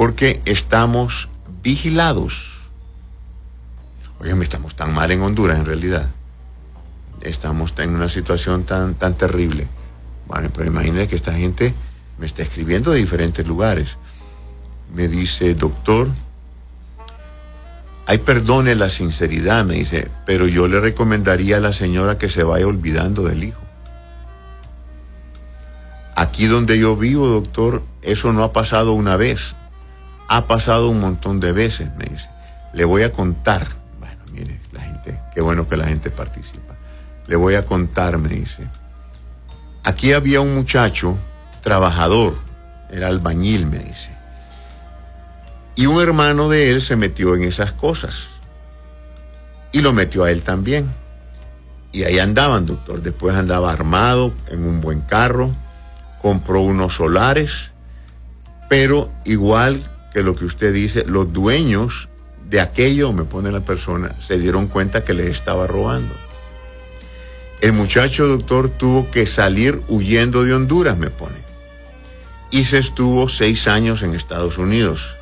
porque estamos vigilados. Oigan, estamos tan mal en Honduras en realidad. Estamos en una situación tan terrible. Bueno, pero imagínate que esta gente me está escribiendo de diferentes lugares. Me dice, doctor, ay, perdone la sinceridad, me dice, pero yo le recomendaría a la señora que se vaya olvidando del hijo. Aquí donde yo vivo, doctor, eso no ha pasado una vez. Ha pasado un montón de veces, me dice. Le voy a contar. Bueno, mire, la gente, qué bueno que la gente participa. Le voy a contar, me dice. Aquí había un muchacho trabajador, era albañil, me dice. Y un hermano de él se metió en esas cosas. Y lo metió a él también. Y ahí andaban, doctor. Después andaba armado, en un buen carro. Compró unos solares. Pero igual que lo que usted dice, los dueños de aquello, me pone la persona, se dieron cuenta que les estaba robando. El muchacho, doctor, tuvo que salir huyendo de Honduras, me pone. Y se estuvo 6 años en Estados Unidos.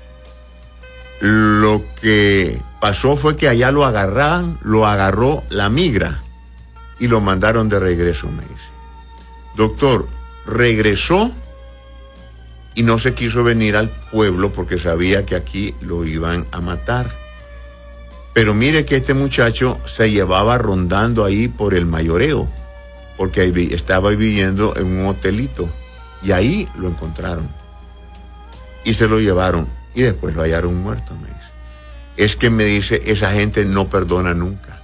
Lo que pasó fue que allá lo agarró la migra y lo mandaron de regreso, me dice. Doctor, regresó y no se quiso venir al pueblo porque sabía que aquí lo iban a matar. Pero mire que este muchacho se llevaba rondando ahí por el mayoreo, porque ahí estaba viviendo en un hotelito, y ahí lo encontraron. Y se lo llevaron, y después lo hallaron muerto, me dice. Es que me dice, esa gente no perdona nunca.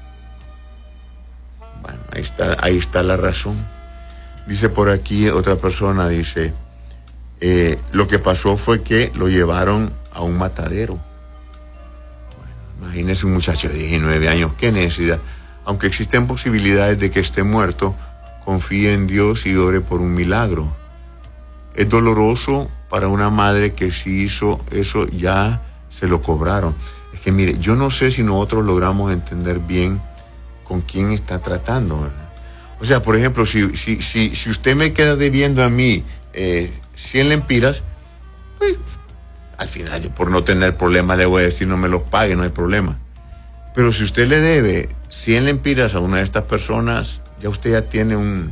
Bueno, ahí está la razón. Dice por aquí otra persona, dice, lo que pasó fue que lo llevaron a un matadero. Imagínese un muchacho de 19 años, qué necesidad. Aunque existen posibilidades de que esté muerto, confíe en Dios y ore por un milagro. Es doloroso para una madre que si hizo eso, ya se lo cobraron. Es que mire, yo no sé si nosotros logramos entender bien con quién está tratando, ¿verdad? O sea, por ejemplo, si usted me queda debiendo a mí 100 lempiras, pues al final, yo por no tener problemas le voy a decir no me los pague, no hay problema. Pero si usted le debe 100 lempiras a una de estas personas, ya usted ya tiene un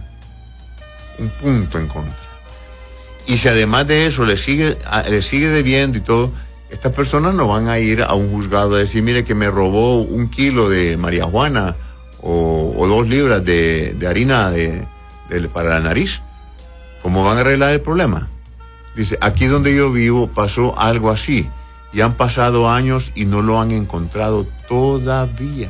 punto en contra. Y si además de eso le sigue debiendo y todo, estas personas no van a ir a un juzgado a decir, mire que me robó 1 kilo de marihuana o 2 libras de harina para la nariz. ¿Cómo van a arreglar el problema? Dice, aquí donde yo vivo pasó algo así. Y han pasado años y no lo han encontrado todavía.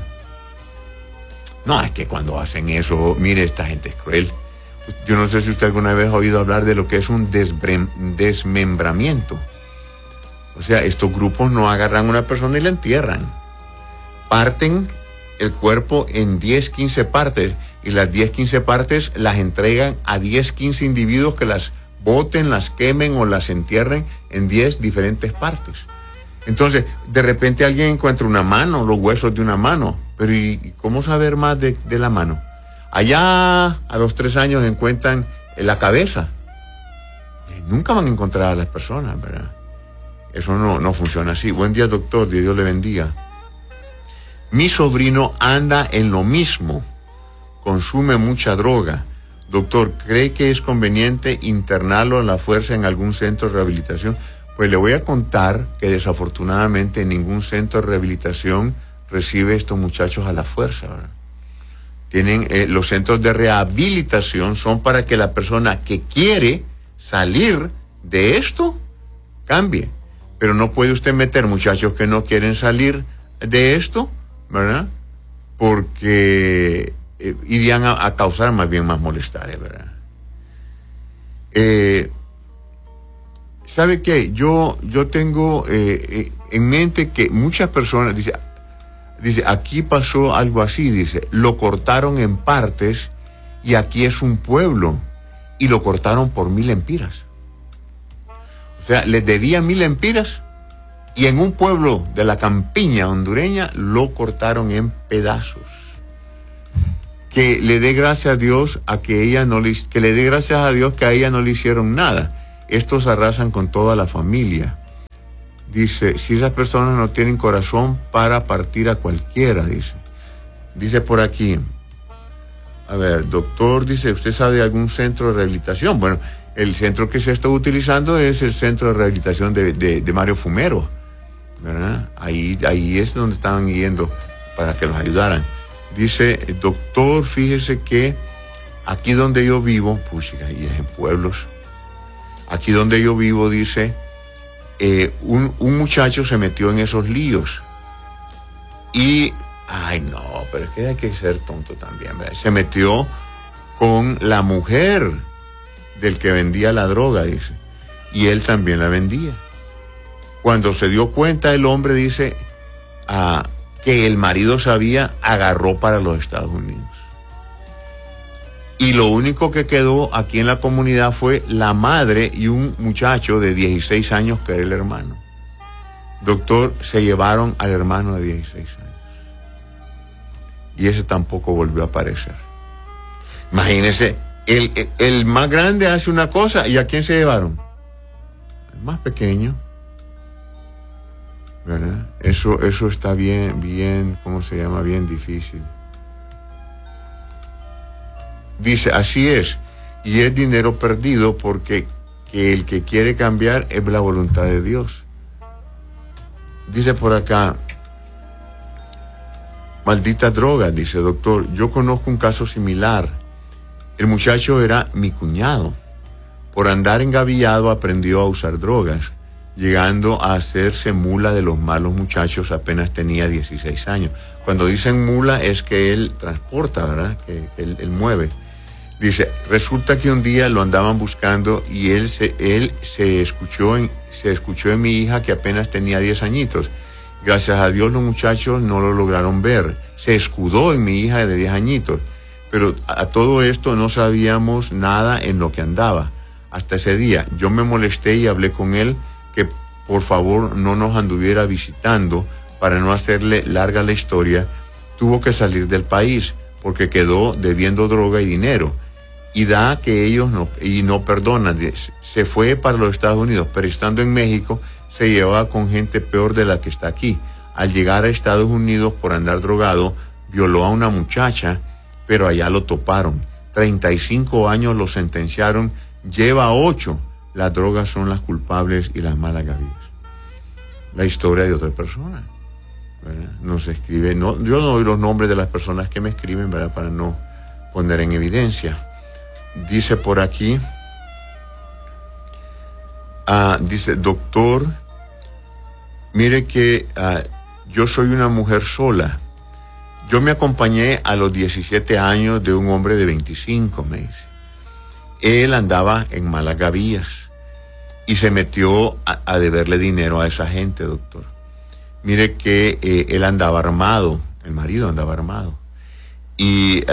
No, es que cuando hacen eso, mire, esta gente es cruel. Yo no sé si usted alguna vez ha oído hablar de lo que es un desmembramiento. O sea, estos grupos no agarran a una persona y la entierran. Parten el cuerpo en 10, 15 partes. Y las 10, 15 partes las entregan a 10, 15 individuos que las boten, las quemen o las entierren en 10 diferentes partes. Entonces, de repente alguien encuentra una mano, los huesos de una mano, pero ¿y cómo saber más de la mano? Allá a los 3 años encuentran la cabeza. Nunca van a encontrar a las personas, ¿verdad? Eso no funciona así. Buen día, doctor, Dios le bendiga. Mi sobrino anda en lo mismo, consume mucha droga. Doctor, ¿cree que es conveniente internarlo a la fuerza en algún centro de rehabilitación? Pues le voy a contar que desafortunadamente ningún centro de rehabilitación recibe a estos muchachos a la fuerza, ¿verdad? Tienen los centros de rehabilitación son para que la persona que quiere salir de esto cambie. Pero no puede usted meter muchachos que no quieren salir de esto, ¿verdad? Porque irían a causar más bien más molestares, ¿verdad? ¿Sabe qué? Yo tengo en mente que muchas personas, dice, aquí pasó algo así, dice, lo cortaron en partes y aquí es un pueblo y lo cortaron por 1000 lempiras. O sea, les debía 1000 lempiras y en un pueblo de la campiña hondureña lo cortaron en pedazos. Que le dé gracias a Dios que le dé gracias a Dios que a ella no le hicieron nada. Estos arrasan con toda la familia. Dice, si esas personas no tienen corazón para partir a cualquiera, dice. Dice por aquí, a ver, doctor, dice, ¿usted sabe de algún centro de rehabilitación? Bueno, el centro que se está utilizando es el centro de rehabilitación de Mario Fumero, ¿verdad? Ahí es donde estaban yendo para que los ayudaran. Dice, doctor, fíjese que aquí donde yo vivo, pues y es en pueblos, aquí donde yo vivo, dice, un muchacho se metió en esos líos y, ay no, pero es que hay que ser tonto también, ¿verdad? Se metió con la mujer del que vendía la droga, dice, y él también la vendía. Cuando se dio cuenta el hombre, dice, que el marido sabía, agarró para los Estados Unidos. Y lo único que quedó aquí en la comunidad fue la madre y un muchacho de 16 años que era el hermano. Doctor, se llevaron al hermano de 16 años. Y ese tampoco volvió a aparecer. Imagínense, el más grande hace una cosa, ¿y a quién se llevaron? El más pequeño. ¿Verdad? Eso está bien, ¿cómo se llama? Bien difícil. Dice, así es, y es dinero perdido porque el que quiere cambiar es la voluntad de Dios. Dice por acá, maldita droga, dice, doctor, yo conozco un caso similar. El muchacho era mi cuñado. Por andar engavillado aprendió a usar drogas, llegando a hacerse mula de los malos muchachos, apenas tenía 16 años. Cuando dicen mula es que él transporta, ¿verdad? Que él mueve. Dice, resulta que un día lo andaban buscando y él se escuchó en mi hija que apenas tenía 10 añitos. Gracias a Dios los muchachos no lo lograron ver. Se escudó en mi hija de 10 añitos. Pero a todo esto no sabíamos nada en lo que andaba. Hasta ese día yo me molesté y hablé con él que por favor no nos anduviera visitando. Para no hacerle larga la historia, tuvo que salir del país porque quedó debiendo droga y dinero. Y da que ellos no perdonan. Se fue para los Estados Unidos, pero estando en México se llevaba con gente peor de la que está aquí. Al llegar a Estados Unidos por andar drogado, violó a una muchacha, pero allá lo toparon. 35 años lo sentenciaron, lleva 8. Las drogas son las culpables y las malas gavillas. La historia de otra persona, ¿verdad? Nos escribe, yo no doy los nombres de las personas que me escriben, ¿verdad? Para no poner en evidencia. Dice por aquí, dice, doctor, mire que yo soy una mujer sola. Yo me acompañé a los 17 años de un hombre de 25, me dice. Él andaba en malas gavillas y se metió a deberle dinero a esa gente, doctor. Mire que él andaba armado, el marido andaba armado. Y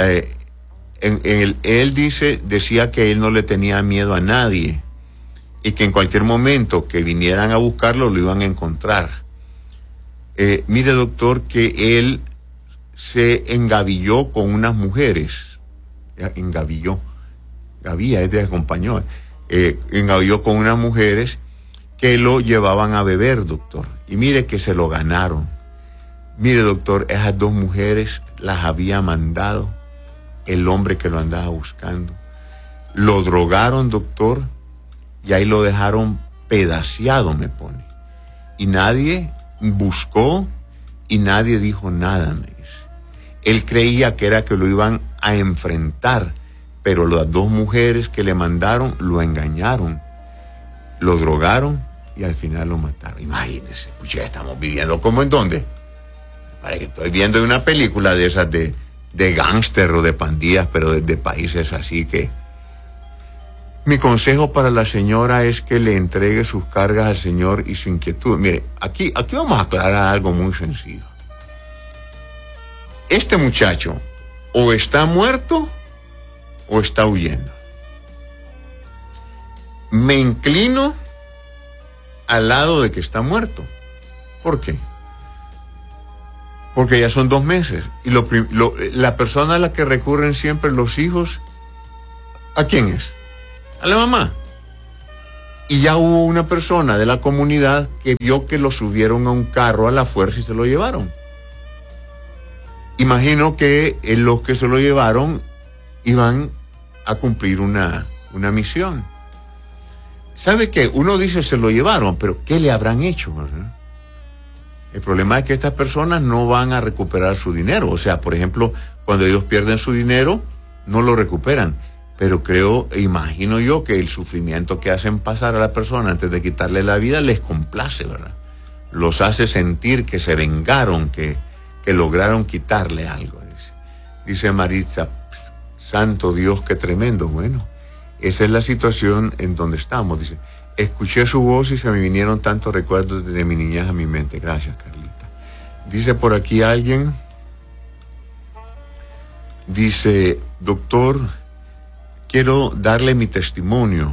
él decía que él no le tenía miedo a nadie y que en cualquier momento que vinieran a buscarlo lo iban a encontrar. Mire, doctor, que él se engavilló con unas mujeres. Engavilló. Gavilla, este acompañó. Engavilló con unas mujeres que lo llevaban a beber, doctor. Y mire que se lo ganaron. Mire, doctor, esas 2 mujeres las había mandado el hombre que lo andaba buscando. Lo drogaron, doctor, y ahí lo dejaron pedaciado, me pone. Y nadie buscó y nadie dijo nada, me dice. Él creía que era que lo iban a enfrentar, pero las 2 mujeres que le mandaron lo engañaron, lo drogaron y al final lo mataron. Imagínense, pues ya estamos viviendo como en dónde. Parece que estoy viendo una película de esas de gángster o de pandillas, pero de países así que... Mi consejo para la señora es que le entregue sus cargas al Señor y su inquietud. Mire, aquí vamos a aclarar algo muy sencillo. Este muchacho o está muerto o está huyendo. Me inclino al lado de que está muerto. ¿Por qué? Porque ya son 2 meses. Y la persona a la que recurren siempre los hijos, ¿a quién es? A la mamá. Y ya hubo una persona de la comunidad que vio que lo subieron a un carro a la fuerza y se lo llevaron. Imagino que los que se lo llevaron iban a cumplir una misión. ¿Sabe qué? Uno dice se lo llevaron, pero ¿qué le habrán hecho? ¿Verdad? El problema es que estas personas no van a recuperar su dinero. O sea, por ejemplo, cuando ellos pierden su dinero, no lo recuperan. Pero imagino yo que el sufrimiento que hacen pasar a la persona antes de quitarle la vida les complace, ¿verdad? Los hace sentir que se vengaron, que lograron quitarle algo. Dice Maritza, santo Dios, qué tremendo. Bueno, esa es la situación en donde estamos. Dice, escuché su voz y se me vinieron tantos recuerdos de mi niñez a mi mente. Gracias, Carlita. Dice por aquí alguien, dice, doctor, quiero darle mi testimonio.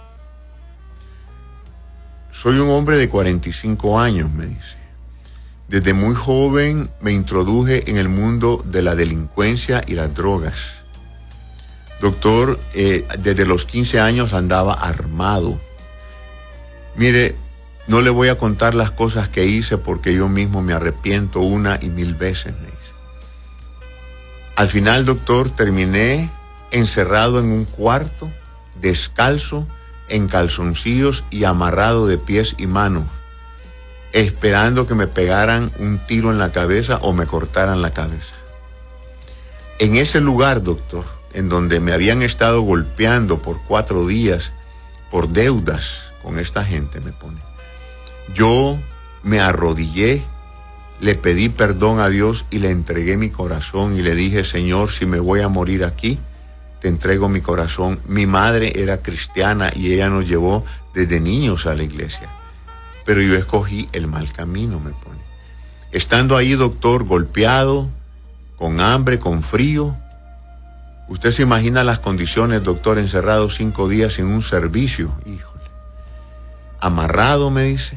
Soy un hombre de 45 años, me dice. Desde muy joven me introduje en el mundo de la delincuencia y las drogas. Doctor, desde los 15 años andaba armado. Mire, no le voy a contar las cosas que hice porque yo mismo me arrepiento una y mil veces, me dice. Al final, doctor, terminé encerrado en un cuarto, descalzo, en calzoncillos y amarrado de pies y manos, esperando que me pegaran un tiro en la cabeza o me cortaran la cabeza. En ese lugar, doctor, en donde me habían estado golpeando por 4 días por deudas con esta gente, me pone, yo me arrodillé, le pedí perdón a Dios y le entregué mi corazón y le dije, Señor, si me voy a morir aquí, te entrego mi corazón. Mi madre era cristiana y ella nos llevó desde niños a la iglesia, pero yo escogí el mal camino, me pone. Estando ahí, doctor, golpeado, con hambre, con frío, usted se imagina las condiciones, doctor, encerrado 5 días sin un servicio, híjole. Amarrado, me dice.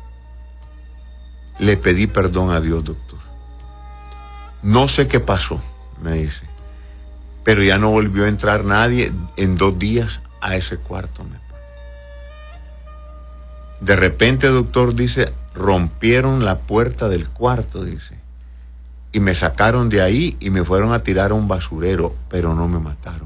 Le pedí perdón a Dios, doctor. No sé qué pasó, me dice, pero ya no volvió a entrar nadie en 2 días a ese cuarto, me pone. De repente, doctor, dice, rompieron la puerta del cuarto, dice, y me sacaron de ahí y me fueron a tirar a un basurero, pero no me mataron.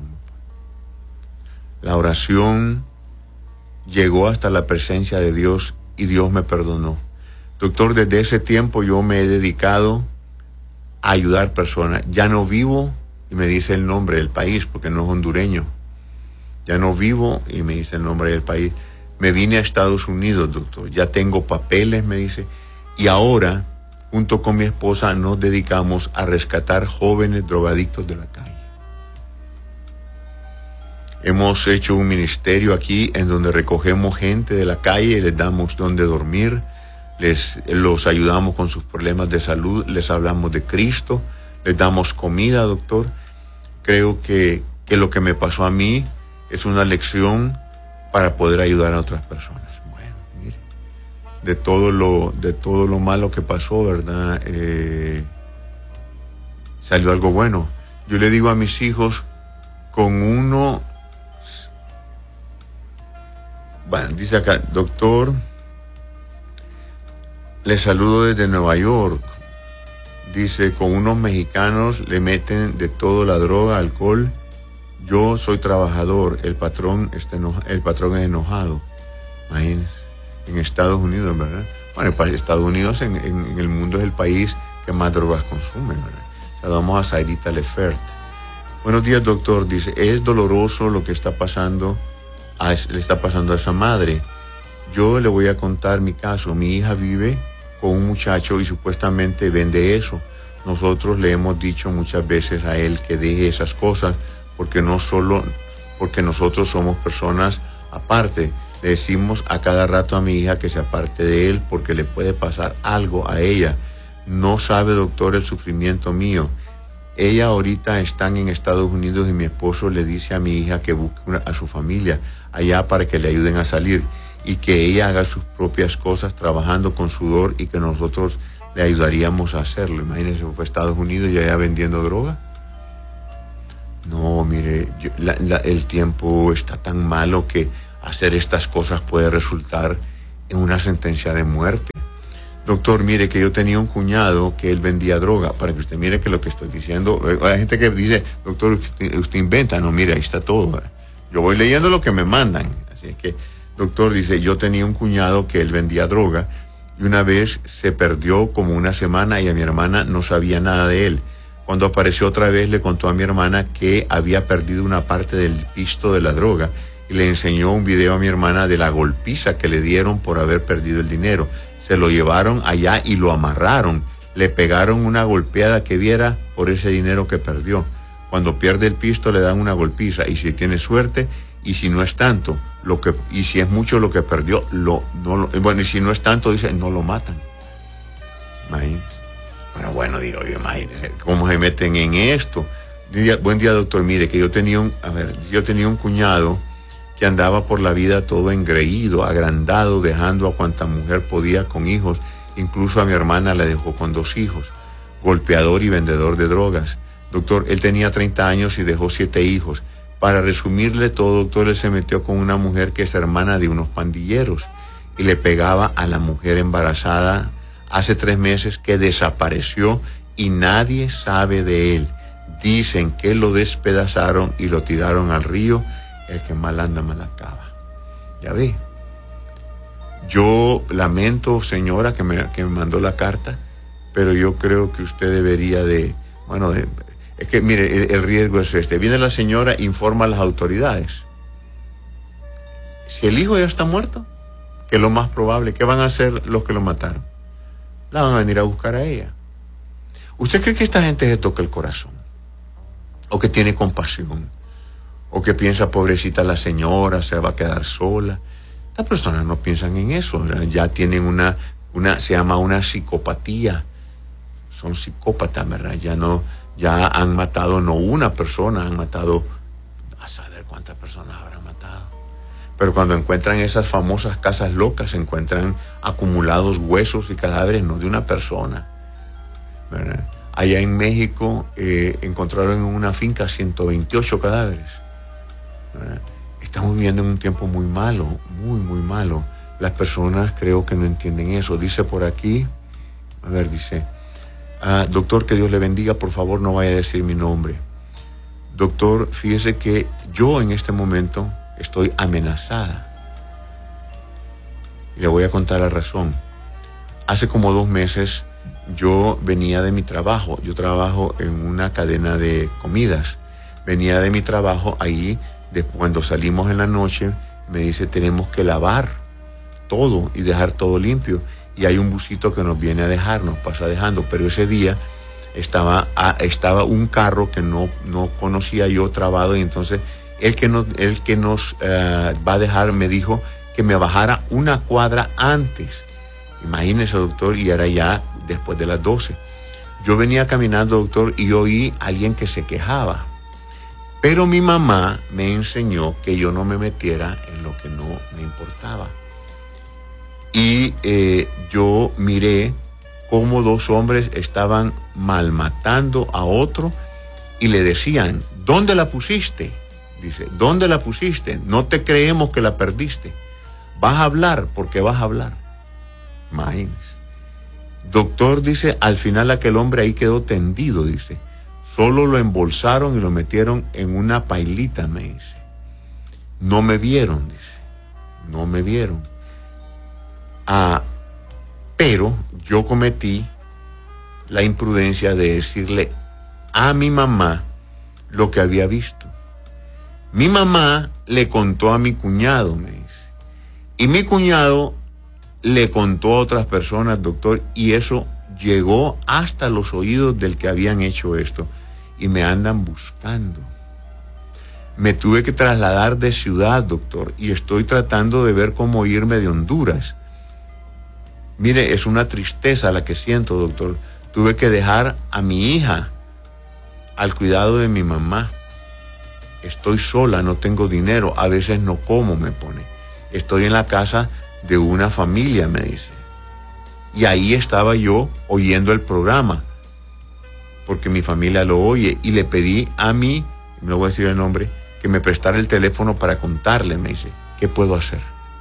La oración llegó hasta la presencia de Dios y Dios me perdonó. Doctor, desde ese tiempo yo me he dedicado a ayudar personas. Ya no vivo, y me dice el nombre del país, porque no es hondureño. Ya no vivo, y me dice el nombre del país. Me vine a Estados Unidos, doctor. Ya tengo papeles, me dice. Y ahora, junto con mi esposa, nos dedicamos a rescatar jóvenes drogadictos de la calle. Hemos hecho un ministerio aquí en donde recogemos gente de la calle y les damos donde dormir. Los ayudamos con sus problemas de salud, les hablamos de Cristo, les damos comida, doctor. Creo que lo que me pasó a mí es una lección para poder ayudar a otras personas. Bueno, mire, de todo lo malo que pasó, ¿verdad? Salió algo bueno. Yo le digo a mis hijos, con uno, bueno, dice acá, doctor, le saludo desde Nueva York. Dice, con unos mexicanos le meten de todo, la droga, alcohol. Yo soy trabajador, el patrón es enojado. Imagínense, en Estados Unidos, ¿verdad? Bueno, para Estados Unidos en el mundo es el país que más drogas consume, ¿verdad? Saludamos a Zairita Lefert. Buenos días, doctor. Dice, es doloroso lo que está pasando, le está pasando a esa madre. Yo le voy a contar mi caso. Mi hija vive con un muchacho y supuestamente vende eso. Nosotros le hemos dicho muchas veces a él que deje esas cosas porque nosotros somos personas aparte. Le decimos a cada rato a mi hija que se aparte de él porque le puede pasar algo a ella. No sabe, doctor, el sufrimiento mío. Ella ahorita están en Estados Unidos y mi esposo le dice a mi hija que busque a su familia allá para que le ayuden a salir y que ella haga sus propias cosas trabajando con sudor y que nosotros le ayudaríamos a hacerlo. Imagínense, fue a Estados Unidos y allá vendiendo droga. No, mire, el tiempo está tan malo que hacer estas cosas puede resultar en una sentencia de muerte. Doctor, mire que yo tenía un cuñado que él vendía droga, para que usted mire que lo que estoy diciendo, hay gente que dice, doctor, usted inventa, no, mire, ahí está todo. Yo voy leyendo lo que me mandan, así que, doctor, dice, yo tenía un cuñado que él vendía droga y una vez se perdió como una semana y a mi hermana no sabía nada de él. Cuando apareció otra vez le contó a mi hermana que había perdido una parte del pisto de la droga y le enseñó un video a mi hermana de la golpiza que le dieron por haber perdido el dinero. Se lo llevaron allá y lo amarraron. Le pegaron una golpeada que viera por ese dinero que perdió. Cuando pierde el pisto le dan una golpiza y si tiene suerte y si no es tanto, y si es mucho lo que perdió, bueno, y si no es tanto, dice, no lo matan. Imagínense. Pero bueno, digo, imagínense cómo se meten en esto. Buen día, doctor. Mire, que yo tenía un cuñado que andaba por la vida todo engreído, agrandado, dejando a cuanta mujer podía con hijos. Incluso a mi hermana le dejó con 2 hijos. Golpeador y vendedor de drogas. Doctor, él tenía 30 años y dejó 7 hijos. Para resumirle todo, doctor, él se metió con una mujer que es hermana de unos pandilleros y le pegaba a la mujer embarazada hace 3 meses que desapareció y nadie sabe de él. Dicen que lo despedazaron y lo tiraron al río. El que mal anda, mal acaba. Ya ve. Yo lamento, señora, que me mandó la carta, pero yo creo que usted debería es que, mire, el riesgo es este. Viene la señora, informa a las autoridades. Si el hijo ya está muerto, que es lo más probable, ¿qué van a hacer los que lo mataron? La van a venir a buscar a ella. ¿Usted cree que esta gente se toca el corazón? ¿O que tiene compasión? ¿O que piensa, pobrecita la señora, se va a quedar sola? Las personas no piensan en eso. Ya tienen se llama una psicopatía. Son psicópatas, ¿verdad? Ya han matado no una persona, han matado a saber cuántas personas habrán matado. Pero cuando encuentran esas famosas casas locas, encuentran acumulados huesos y cadáveres, no de una persona, ¿verdad? Allá en México encontraron en una finca 128 cadáveres, ¿verdad? Estamos viviendo en un tiempo muy malo, muy, muy malo. Las personas creo que no entienden eso. Dice por aquí, dice... doctor, que Dios le bendiga, por favor no vaya a decir mi nombre. Doctor, fíjese que yo en este momento estoy amenazada. Y le voy a contar la razón. Hace como 2 meses yo venía de mi trabajo. Yo trabajo en una cadena de comidas. Venía de mi trabajo ahí, cuando salimos en la noche, me dice, tenemos que lavar todo y dejar todo limpio. Y hay un busito que nos viene a dejar, nos pasa dejando, pero ese día estaba un carro que no conocía yo trabado y entonces el que nos va a dejar me dijo que me bajara 1 cuadra antes. Imagínese, doctor, y era ya después de las 12. Yo venía caminando, doctor, y oí a alguien que se quejaba. Pero mi mamá me enseñó que yo no me metiera en lo que no me importaba. Y yo miré cómo 2 hombres estaban malmatando a otro y le decían, ¿dónde la pusiste? Dice, ¿dónde la pusiste? No te creemos que la perdiste. Vas a hablar porque vas a hablar. Imagínense. Doctor, dice, al final aquel hombre ahí quedó tendido, dice. Solo lo embolsaron y lo metieron en una pailita, me dice. No me vieron, dice. No me vieron. Pero yo cometí la imprudencia de decirle a mi mamá lo que había visto. Mi mamá le contó a mi cuñado, me dice. Y mi cuñado le contó a otras personas, doctor, y eso llegó hasta los oídos del que habían hecho esto. Y me andan buscando. Me tuve que trasladar de ciudad, doctor, y estoy tratando de ver cómo irme de Honduras. Mire, es una tristeza la que siento, doctor. Tuve que dejar a mi hija al cuidado de mi mamá. Estoy sola, no tengo dinero, a veces no como, me pone. Estoy en la casa de una familia, me dice. Y ahí estaba yo oyendo el programa, porque mi familia lo oye, y le pedí a mí, no voy a decir el nombre, que me prestara el teléfono para contarle, me dice, ¿Qué puedo hacer?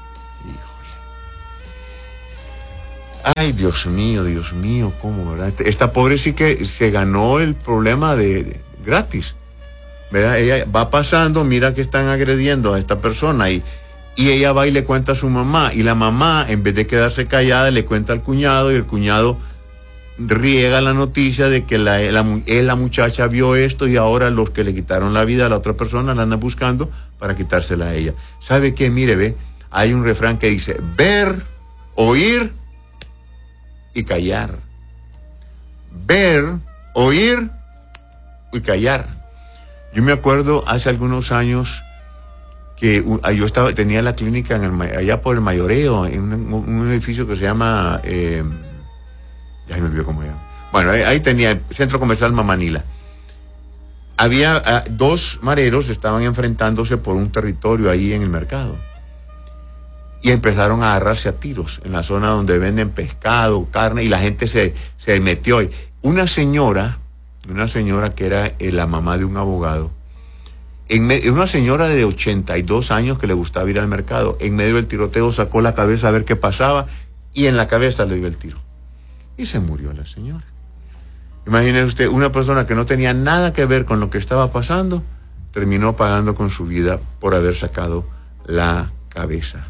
Ay, Dios mío, ¿cómo, verdad? Esta pobre sí que se ganó el problema de gratis, ¿verdad? Ella va pasando, mira que están agrediendo a esta persona y ella va y le cuenta a su mamá, y la mamá, en vez de quedarse callada, le cuenta al cuñado, y el cuñado riega la noticia de que la muchacha vio esto, y ahora los que le quitaron la vida a la otra persona la andan buscando para quitársela a ella. ¿Sabe qué? Mire, ve, hay un refrán que dice, ver, oír y callar. Ver, oír y callar. Yo me acuerdo hace algunos años que yo tenía la clínica allá por el Mayoreo, en un edificio que se llama, ya se me olvidó cómo se llama. Bueno, ahí tenía el Centro Comercial Mamanila. Había dos mareros, estaban enfrentándose por un territorio ahí en el mercado. Y empezaron a agarrarse a tiros en la zona donde venden pescado, carne, y la gente se metió. Una señora que era la mamá de un abogado, una señora de 82 años que le gustaba ir al mercado, en medio del tiroteo sacó la cabeza a ver qué pasaba, y en la cabeza le dio el tiro. Y se murió la señora. Imagínese usted, una persona que no tenía nada que ver con lo que estaba pasando, terminó pagando con su vida por haber sacado la cabeza.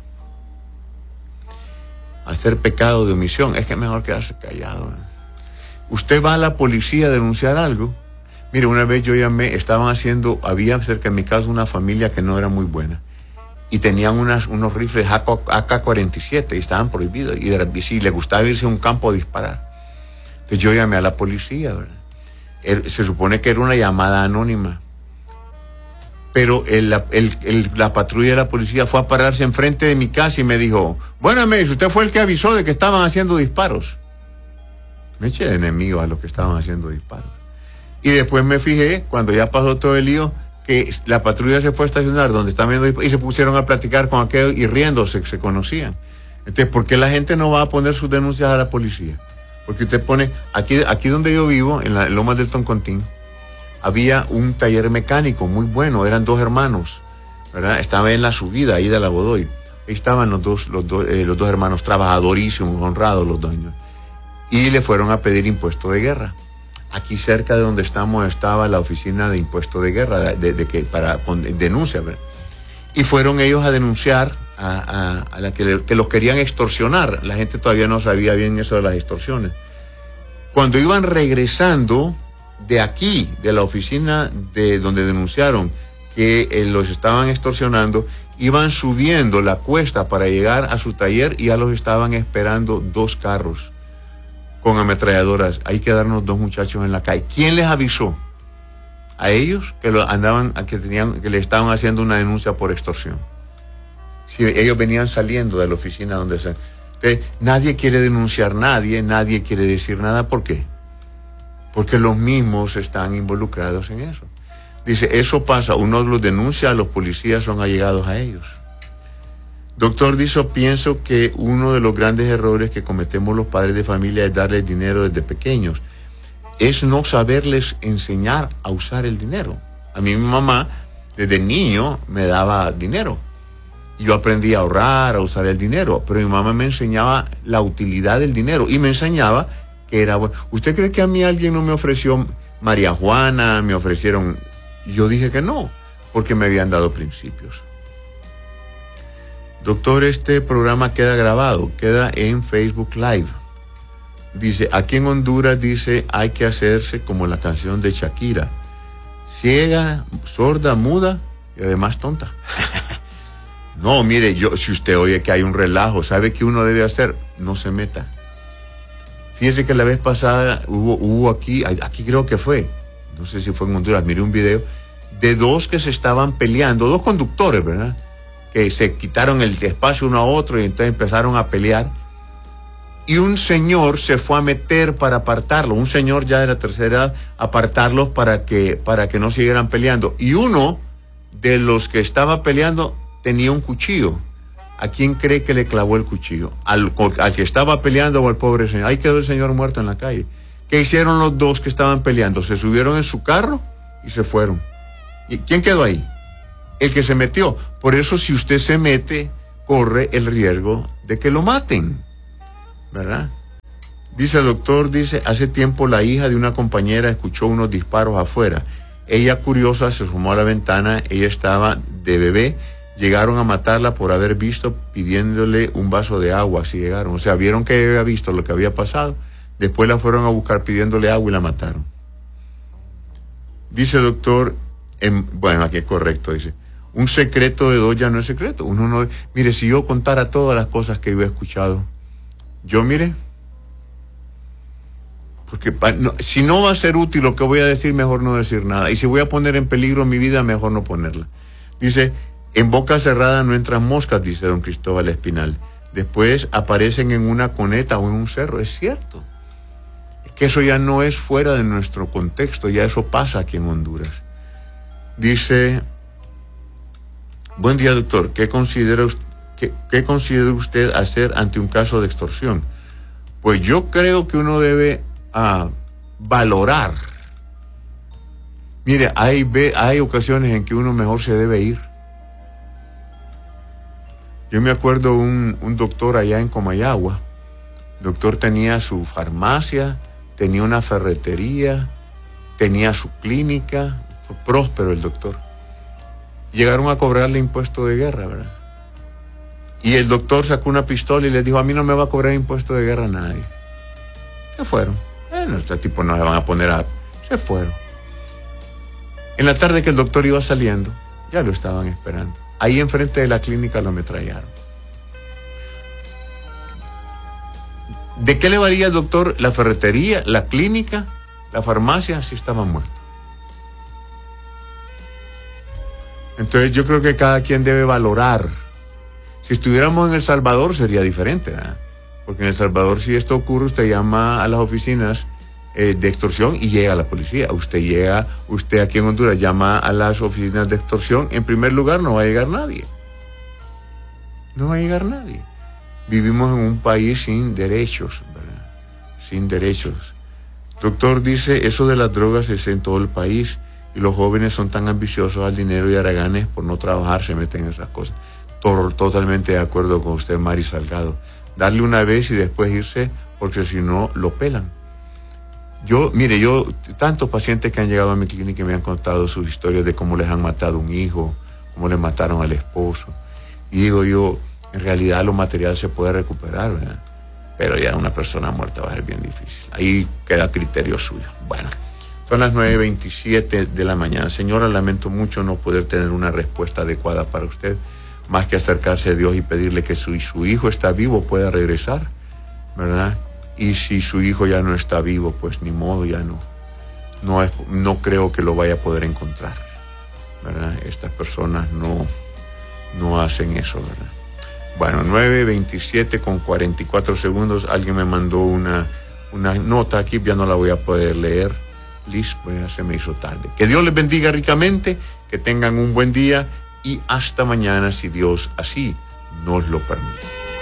Hacer pecado de omisión, es que es mejor quedarse callado. Usted va a la policía a denunciar algo. Mire, una vez yo llamé, había cerca de mi casa una familia que no era muy buena, y tenían unos rifles AK-47 y estaban prohibidos, y si le gustaba irse a un campo a disparar. Entonces yo llamé a la policía, ¿verdad? Se supone que era una llamada anónima, pero la patrulla de la policía fue a pararse enfrente de mi casa y me dijo, bueno, me dice, usted fue el que avisó de que estaban haciendo disparos. Me eché de enemigo a los que estaban haciendo disparos. Y después me fijé, cuando ya pasó todo el lío, que la patrulla se fue a estacionar donde estaban viendo disparos, y se pusieron a platicar con aquellos y riéndose, que se conocían. Entonces, ¿por qué la gente no va a poner sus denuncias a la policía? Porque usted pone, aquí donde yo vivo, en la Lomas del Toncontín, había un taller mecánico muy bueno, eran dos hermanos, ¿verdad? Estaba en la subida ahí de la Godoy. Ahí estaban los dos hermanos, trabajadorísimos, honrados los dueños. Y le fueron a pedir impuesto de guerra. Aquí cerca de donde estamos estaba la oficina de impuesto de guerra, para denuncia, ¿verdad? Y fueron ellos a denunciar a la que los querían extorsionar. La gente todavía no sabía bien eso de las extorsiones. Cuando iban regresando de aquí, de la oficina de donde denunciaron que los estaban extorsionando, iban subiendo la cuesta para llegar a su taller, y ya los estaban esperando dos carros con ametralladoras. Ahí quedaron los dos muchachos en la calle. ¿Quién les avisó? A ellos que que le estaban haciendo una denuncia por extorsión. Si ellos venían saliendo de la oficina donde se... Nadie quiere denunciar, nadie quiere decir nada. ¿Por qué? Porque los mismos están involucrados en eso. Dice, eso pasa, uno los denuncia, los policías son allegados a ellos. Doctor Diso, pienso que uno de los grandes errores que cometemos los padres de familia es darles dinero desde pequeños. Es no saberles enseñar a usar el dinero. A mí mi mamá, desde niño, me daba dinero. Y yo aprendí a ahorrar, a usar el dinero. Pero mi mamá me enseñaba la utilidad del dinero. Y me enseñaba que era bueno. ¿Usted cree que a mí alguien no me ofreció María Juana? Me ofrecieron... Yo dije que no, porque me habían dado principios. Doctor, este programa queda grabado, queda en Facebook Live. Dice, aquí en Honduras, dice, hay que hacerse como la canción de Shakira. Ciega, sorda, muda y además tonta. No, mire, si usted oye que hay un relajo, ¿sabe qué uno debe hacer? No se meta. Fíjese que la vez pasada hubo aquí creo que fue, no sé si fue en Honduras, miré un video de dos que se estaban peleando, dos conductores, ¿verdad? Que se quitaron el espacio uno a otro y entonces empezaron a pelear. Y un señor se fue a meter para apartarlo, un señor ya de la tercera edad, apartarlos para que no siguieran peleando. Y uno de los que estaba peleando tenía un cuchillo. ¿A quién cree que le clavó el cuchillo? ¿Al que estaba peleando o al pobre señor? Ahí quedó el señor muerto en la calle. ¿Qué hicieron los dos que estaban peleando? Se subieron en su carro y se fueron. ¿Y quién quedó ahí? el que se metió. Por eso si usted se mete, corre el riesgo de que lo maten, ¿verdad? Dice el doctor, hace tiempo la hija de una compañera escuchó unos disparos afuera. Ella, curiosa, se asomó a la ventana, ella estaba de bebé, llegaron a matarla por haber visto pidiéndole un vaso de agua, así llegaron. O sea, vieron que había visto lo que había pasado, después la fueron a buscar pidiéndole agua y la mataron. Dice el doctor, bueno, aquí es correcto, dice, un secreto de dos ya no es secreto. Uno no, mire, si yo contara todas las cosas que yo he escuchado, porque si no va a ser útil lo que voy a decir, mejor no decir nada. Y si voy a poner en peligro mi vida, mejor no ponerla. Dice, en boca cerrada no entran moscas, dice don Cristóbal Espinal. Después aparecen en una coneta o en un cerro. Es cierto. Es que eso ya no es fuera de nuestro contexto, ya eso pasa aquí en Honduras. Dice, buen día, doctor. ¿Qué considera usted hacer ante un caso de extorsión? Pues yo creo que uno debe valorar. Mire, hay ocasiones en que uno mejor se debe ir. Yo me acuerdo un doctor allá en Comayagua. El doctor tenía su farmacia, tenía una ferretería, tenía su clínica, fue próspero el doctor. Llegaron a cobrarle impuesto de guerra, ¿verdad? Y el doctor sacó una pistola y les dijo, a mí no me va a cobrar impuesto de guerra nadie. Se fueron. Este tipo no se van a poner a... Se fueron. En la tarde que el doctor iba saliendo, ya lo estaban esperando. Ahí enfrente de la clínica lo ametrallaron. ¿De qué le valía al doctor la ferretería, la clínica, la farmacia, si estaba muerto? Entonces yo creo que cada quien debe valorar. Si estuviéramos en El Salvador sería diferente, ¿verdad? Porque en El Salvador, si esto ocurre, usted llama a las oficinas de extorsión y llega a la policía. Usted aquí en Honduras llama a las oficinas de extorsión, en primer lugar no va a llegar nadie. No va a llegar nadie. Vivimos en un país sin derechos, ¿verdad? Sin derechos. Doctor, dice, eso de las drogas es en todo el país y los jóvenes son tan ambiciosos al dinero y haraganes por no trabajar, se meten en esas cosas. Totalmente de acuerdo con usted, Mari Salgado. Darle una vez y después irse, porque si no, lo pelan. Mire, tantos pacientes que han llegado a mi clínica y me han contado sus historias de cómo les han matado un hijo, cómo les mataron al esposo. Y digo yo, en realidad lo material se puede recuperar, ¿verdad? Pero ya una persona muerta va a ser bien difícil. Ahí queda criterio suyo. Bueno, son las 9:27 de la mañana. Señora, lamento mucho no poder tener una respuesta adecuada para usted, más que acercarse a Dios y pedirle que su hijo está vivo, pueda regresar, ¿verdad? Y si su hijo ya no está vivo, pues ni modo, ya no creo que lo vaya a poder encontrar, ¿verdad? Estas personas no hacen eso, ¿verdad? Bueno, 9:27 con 44 segundos. Alguien me mandó una nota aquí, ya no la voy a poder leer. Liz, pues ya se me hizo tarde. Que Dios les bendiga ricamente, que tengan un buen día y hasta mañana, si Dios así nos lo permite.